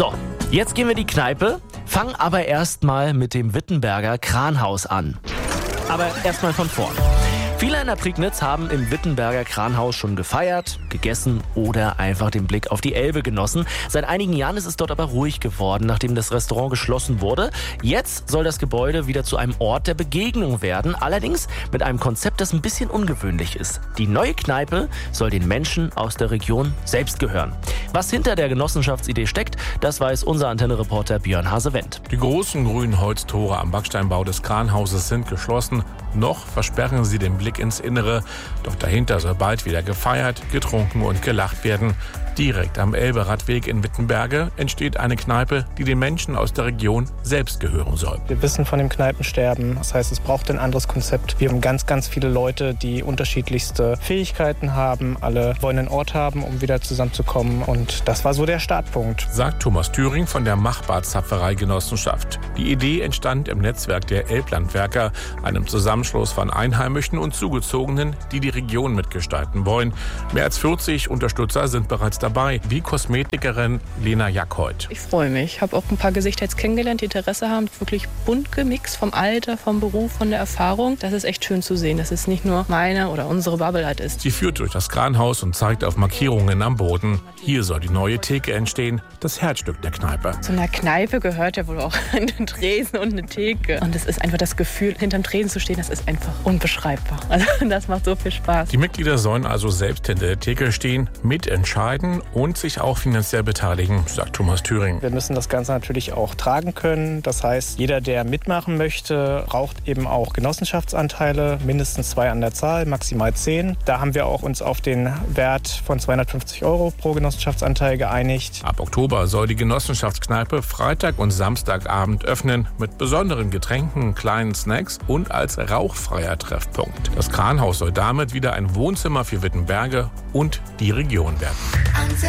So, jetzt gehen wir in die Kneipe, fangen aber erstmal mit dem Wittenberger Kranhaus an. Aber erstmal von vorn. Viele in der Prignitz haben im Wittenberger Kranhaus schon gefeiert, gegessen oder einfach den Blick auf die Elbe genossen. Seit einigen Jahren ist es dort aber ruhig geworden, nachdem das Restaurant geschlossen wurde. Jetzt soll das Gebäude wieder zu einem Ort der Begegnung werden, allerdings mit einem Konzept, das ein bisschen ungewöhnlich ist. Die neue Kneipe soll den Menschen aus der Region selbst gehören. Was hinter der Genossenschaftsidee steckt, das weiß unser Antenne-Reporter Björn Hase-Wendt. Die großen grünen Holztore am Backsteinbau des Kranhauses sind geschlossen. Noch versperren sie den Blick ins Innere. Doch dahinter soll bald wieder gefeiert, getrunken und gelacht werden. Direkt am Elbe-Radweg in Wittenberge entsteht eine Kneipe, die den Menschen aus der Region selbst gehören soll. Wir wissen von dem Kneipensterben. Das heißt, es braucht ein anderes Konzept. Wir haben ganz viele Leute, die unterschiedlichste Fähigkeiten haben. Alle wollen einen Ort haben, um wieder zusammenzukommen. Und das war so der Startpunkt. Sagt Thomas Thüring von der Machbar-Zapferei-Genossenschaft. Die Idee entstand im Netzwerk der Elblandwerker, einem Zusammenschluss von Einheimischen und Zugezogenen, die die Region mitgestalten wollen. Mehr als 40 Unterstützer sind bereits dabei, wie Kosmetikerin Lena Jackold. Ich freue mich. Ich habe auch ein paar Gesichter jetzt kennengelernt, die Interesse haben. Wirklich bunt gemixt vom Alter, vom Beruf, von der Erfahrung. Das ist echt schön zu sehen, dass es nicht nur meine oder unsere Bubble halt ist. Sie führt durch das Kranhaus und zeigt auf Markierungen am Boden. Hier soll die neue Theke entstehen, das Herzstück der Kneipe. Zu einer Kneipe gehört ja wohl auch ein Tresen und eine Theke. Und es ist einfach das Gefühl, hinterm Tresen zu stehen, das ist einfach unbeschreibbar. Also das macht so viel Spaß. Die Mitglieder sollen also selbst hinter der Theke stehen, mitentscheiden und sich auch finanziell beteiligen, sagt Thomas Thüring. Wir müssen das Ganze natürlich auch tragen können. Das heißt, jeder, der mitmachen möchte, braucht eben auch Genossenschaftsanteile, mindestens 2 an der Zahl, maximal 10. Da haben wir auch uns auf den Wert von 250 € pro Genossenschaftsanteil geeinigt. Ab Oktober soll die Genossenschaftskneipe Freitag und Samstagabend öffnen, mit besonderen Getränken, kleinen Snacks und als rauchfreier Treffpunkt. Das Kranhaus soll damit wieder ein Wohnzimmer für Wittenberge und die Region werden.